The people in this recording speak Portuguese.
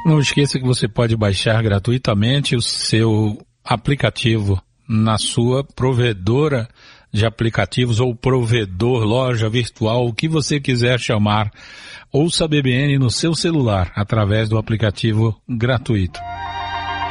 Não esqueça que você pode baixar gratuitamente o seu aplicativo na sua provedora de aplicativos ou provedor, loja virtual, o que você quiser chamar. Ouça a BBN no seu celular através do aplicativo gratuito.